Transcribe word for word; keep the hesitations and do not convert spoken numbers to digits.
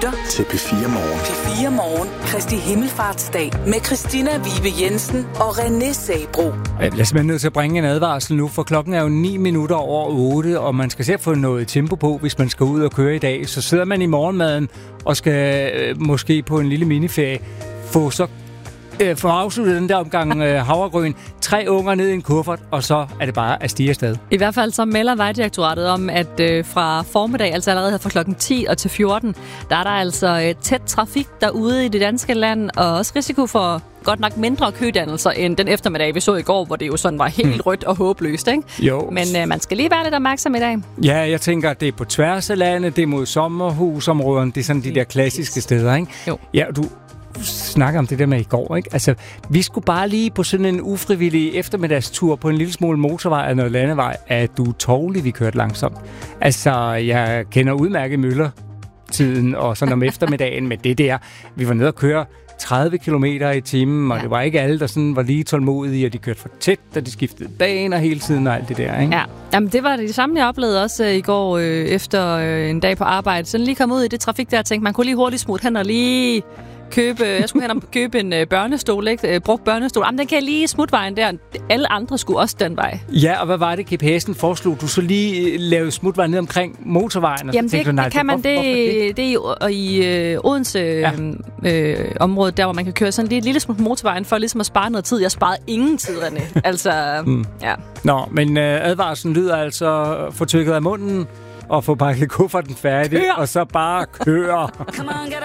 lytter til P fire Morgen. P fire Morgen. Kristi Himmelfartsdag med Christina Vibe Jensen og René Sabro. Jeg bliver simpelthen nødt til at bringe en advarsel nu, for klokken er jo ni minutter over otte, og man skal selv få noget tempo på, hvis man skal ud og køre i dag. Så sidder man i morgenmaden og skal øh, måske på en lille miniferie få så øh, få afsluttet den der omgang øh, havregryn, tre unger ned i en kuffert, og så er det bare at stige afsted. I hvert fald så melder Vejdirektoratet om, at øh, fra formiddag, altså allerede fra klokken ti og til fjorten, der er der altså øh, tæt trafik derude i det danske land, og også risiko for godt nok mindre kødannelser end den eftermiddag, vi så i går, hvor det jo sådan var helt hmm. rødt og håbløst, ikke? Jo. Men øh, man skal lige være lidt opmærksom i dag. Ja, jeg tænker, at det er på tværs af landet, det er mod sommerhusområderne, det er sådan de der klassiske steder, ikke? Jo. Ja, du snakker om det der med i går, ikke? Altså, vi skulle bare lige på sådan en ufrivillig eftermiddagstur på en lille smule motorvej og noget landevej, at du tårligt vi kørte langsomt. Altså, jeg kender udmærket Møller-tiden og sådan om eftermiddagen, men det der, vi var nede og køre tredive kilometer i timen, og ja. Det var ikke alle, der sådan var lige tålmodige, og de kørte for tæt, da de skiftede baner hele tiden og alt det der, ikke? Ja, jamen det var det samme, jeg oplevede også øh, i går øh, efter øh, en dag på arbejde. Sådan lige kom ud i det trafik der og tænkte, man kunne lige hurtigt smutte hen og lige købe, jeg skulle hen og købe en øh, børnestol, ikke? Brugt børnestol. Jamen, den kan jeg lige smutvejen der. Alle andre skulle også den vej. Ja, og hvad var det, G P S'en foreslog? Du så lige lave smutvejen ned omkring motorvejen? Og Jamen, så det, du, nej, det kan man. Det, det? det er i, i øh, Odense ja. øh, området, der hvor man kan køre sådan lige et lille smut motorvejen for ligesom at spare noget tid. Jeg sparede ingen tid, René. Altså, mm. ja. Nå, men øh, advarslen lyder altså få tykket af munden og få pakket kufferten færdig, og så bare køre.